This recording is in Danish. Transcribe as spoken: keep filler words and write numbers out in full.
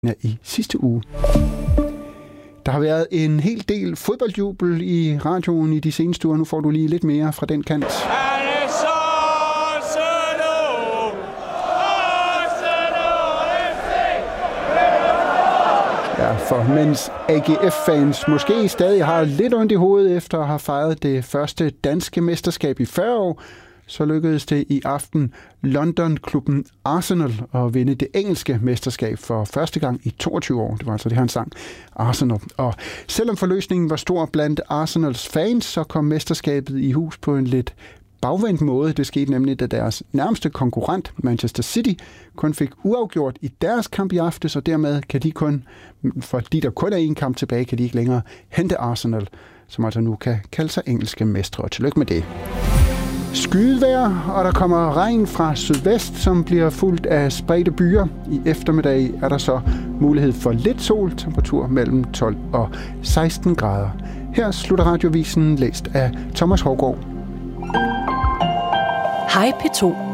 i sidste uge. Der har været en hel del fodboldjubel i radioen i de seneste uger. Nu får du lige lidt mere fra den kant. Ja, for mens A G F-fans måske stadig har lidt ondt i hovedet efter at have fejret det første danske mesterskab i fyrre år, så lykkedes det i aften London-klubben Arsenal at vinde det engelske mesterskab for første gang i toogtyve år. Det var altså det, han sang, Arsenal. Og selvom forløsningen var stor blandt Arsenals fans, så kom mesterskabet i hus på en lidt bagvendt måde. Det skete nemlig, da deres nærmeste konkurrent, Manchester City, kun fik uafgjort i deres kamp i aftes, og dermed kan de kun, fordi der kun er en kamp tilbage, kan de ikke længere hente Arsenal, som altså nu kan kalde sig engelske mestre. Og tillykke med det. Skydevejr, og der kommer regn fra sydvest, som bliver fulgt af spredte byer. I eftermiddag er der så mulighed for lidt sol, temperatur mellem tolv og seksten grader. Her slutter Radiovisen, læst af Thomas Hårgaard. Hej P to.